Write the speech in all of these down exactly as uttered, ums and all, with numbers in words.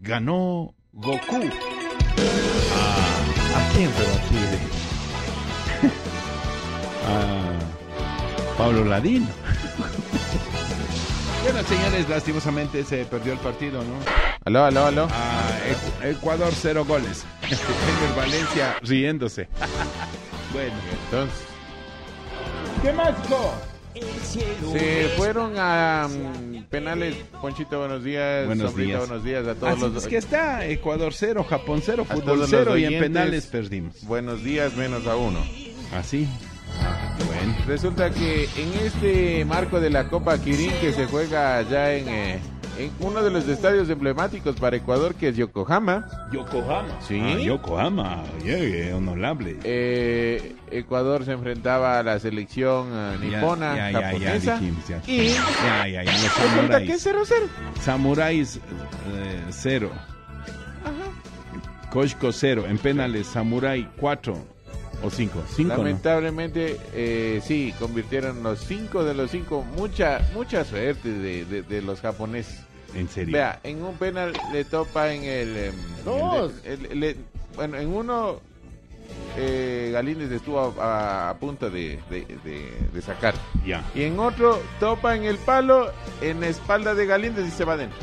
ganó Goku. Ah, ¿a quién rebatir? A Pablo Ladino. Bueno, señores, lastimosamente se perdió el partido, ¿no? Aló, aló, aló. Ah, Ecuador, cero goles. Ener Valencia riéndose. Bueno, entonces. ¿Qué más, hijo? Se fueron a um, penales. Ponchito, buenos días. Buenos Sombrita, días. buenos días a todos Así los. Es que está Ecuador cero, Japón cero, A fútbol todos cero los y en oyentes, penales perdimos. Buenos días, menos a uno. Así. Bueno, resulta que en este marco de la Copa Kirin que se juega allá en, eh, en uno de los estadios emblemáticos para Ecuador, que es Yokohama. Yokohama. Sí. Ah, Yokohama, yeah, honorable. Eh, Ecuador se enfrentaba a la selección uh, nipona, ya, ya, japonesa. Ya, dijimos, ya. Y Ya, ya, ya, los resulta samuráis. que es cero cero. Samuráis eh, cero. Ajá. Koshko cero. En penales, Samurai cuatro o cinco. cinco, ¿no? Lamentablemente, eh, sí, convirtieron los cinco de los cinco. Mucha, mucha suerte de, de, de los japoneses. En serio. Vea, en un penal le topa en el... em, Dos. el- el- le- bueno, en uno eh, Galíndez estuvo a, a punto de, de, de- de sacar. Ya. Y en otro topa en el palo, en la espalda de Galíndez y se va adentro.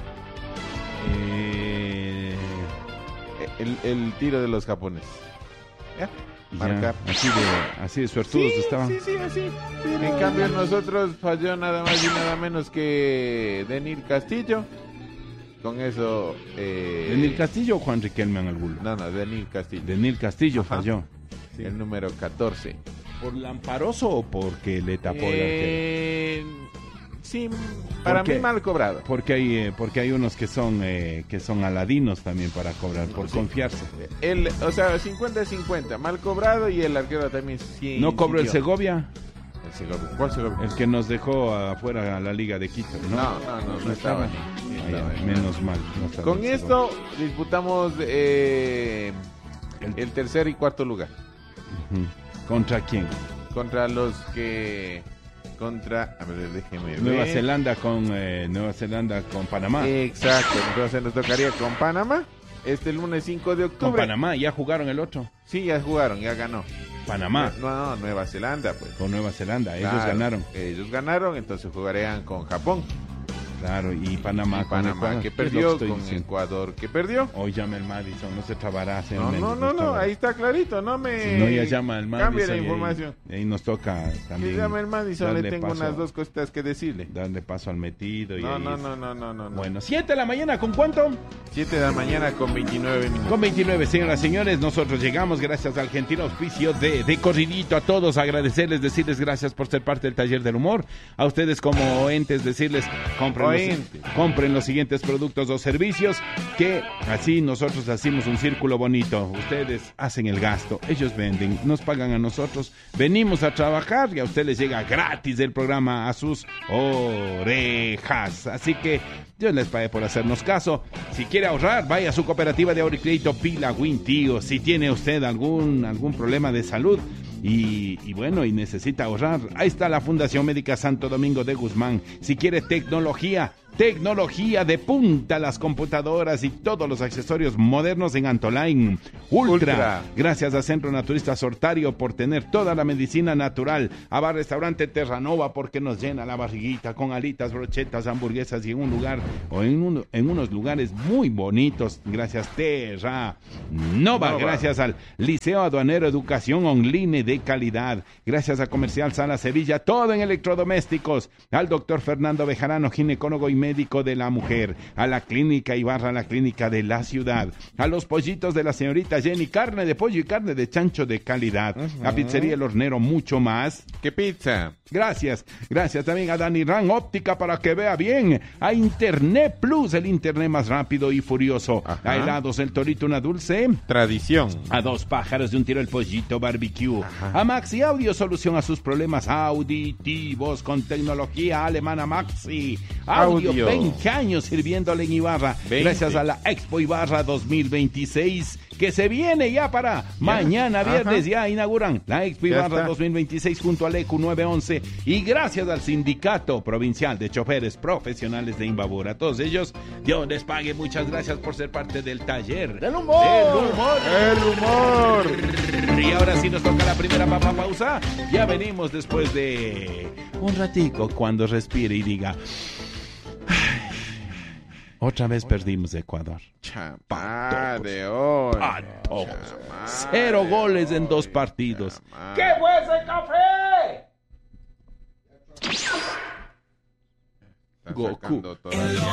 Eh, El, el tiro de los japoneses. ¿Ya? ya, Marcar. así de, así de suertudos Sí, estaban. sí, sí, así. En cambio nosotros falló nada más y nada menos que Denil Castillo. Con eso... Eh... ¿Denil Castillo o Juan Riquelme en alguno? No, no, Denil Castillo. Denil Castillo Ajá. falló. Sí. El número catorce. ¿Por lamparoso o porque le tapó el arquero? Eh, sí, para ¿Por qué? mí mal cobrado. Porque hay, eh, porque hay unos que son eh, que son aladinos también para cobrar, por Sí. confiarse. El, o sea, cincuenta cincuenta, mal cobrado y el arquero también sí. ¿No cobró el insistió. Segovia? El Segovia. ¿Cuál Segovia? El que nos dejó afuera a la Liga de Quito, ¿no? No, no, no, no estaba ni. ni Ah, estaba ya, ni. menos mal. no estaba Con el esto disputamos eh, El- el tercer y cuarto lugar. Segovia. Ujú. ¿Contra quién? Contra los que... Contra... A ver, déjeme Nueva ver. Zelanda con eh, Nueva Zelanda con Panamá. Exacto, entonces nos tocaría con Panamá. Este lunes cinco de octubre. con Panamá, ya jugaron el otro. Sí, ya jugaron, ya ganó. Panamá No, no, Nueva Zelanda, pues. con Nueva Zelanda, ellos Claro, ganaron. Ellos ganaron, entonces jugarían con Japón. Claro, y Panamá Y con Panamá Ecuador. que ¿Qué es lo perdió, estoy con diciendo? Ecuador que perdió. Hoy llama el Madison, no se trabará. señor No, Méndez, no, no, nos no, trabará. ahí está clarito, no me... Si no, ya llama el Madison. Cambie la y ahí- información. Y ahí nos toca Que también. llame el Madison, le darle tengo paso- unas dos cositas que decirle. Darle paso al metido. Y No, ahí no, es- no, no, no, no, no. Bueno, siete de la mañana, ¿con cuánto? siete de la mañana con veintinueve minutos. Con veintinueve, señoras y señores, nosotros llegamos gracias al gentil auspicio de, de Corridito. A todos agradecerles, decirles gracias por ser parte del Taller del Humor. A ustedes como entes, decirles compren, Oente. los, compren los siguientes productos o servicios, que así nosotros hacemos un círculo bonito. Ustedes hacen el gasto, ellos venden, nos pagan a nosotros, venimos a trabajar y a ustedes les llega gratis el programa a sus orejas. Así que Dios les pague por hacernos caso. Si quiere ahorrar, vaya a su cooperativa de ahorro y crédito Pila Win Tío. Si tiene usted algún, algún problema de salud y, y bueno, y necesita ahorrar, ahí está la Fundación Médica Santo Domingo de Guzmán. Si quiere tecnología, tecnología de punta, las computadoras y todos los accesorios modernos en Antoline Ultra. Ultra. Gracias a Centro Naturista Sortario por tener toda la medicina natural. A Bar Restaurante Terranova porque nos llena la barriguita con alitas, brochetas, hamburguesas y en un lugar o en, un, en unos lugares muy bonitos. Gracias Terra Nova. Nova. Gracias al Liceo Aduanero Educación Online de calidad. Gracias a Comercial Sala Sevilla, todo en electrodomésticos. Al doctor Fernando Bejarano, ginecólogo y médico de la mujer. A la Clínica Ibarra, la clínica de la ciudad. A los pollitos de la señorita Jenny, carne de pollo y carne de chancho de calidad. Uh-huh. A Pizzería El Hornero, mucho más. ¿Qué pizza? Gracias, gracias también a Dani Ran Óptica para que vea bien. A Internet Plus, el internet más rápido y furioso. Ajá. A Helados El Torito, una dulce. Tradición. A Dos Pájaros de un Tiro, el Pollito Barbecue. Ajá. A Maxi Audio, solución a sus problemas auditivos con tecnología alemana Maxi Audio. Audio. veinte años sirviéndole en Ibarra. veinte. Gracias a la Expo Ibarra dos mil veintiséis. que se viene ya para ya. mañana viernes. Ajá. Ya inauguran la Expo Ibarra dos mil veintiséis junto al E Q nueve once y gracias al Sindicato Provincial de Choferes Profesionales de Imbabura. A todos ellos, Dios les pague. Muchas gracias por ser parte del taller del humor. Del humor. El humor. Y ahora sí nos toca la primera papa pausa. Ya venimos después de un ratico cuando respire y diga... Otra vez perdimos Ecuador. Chamá de hoy. Cero goles en dos partidos. Chamá. ¿Qué fue ese café? Goku.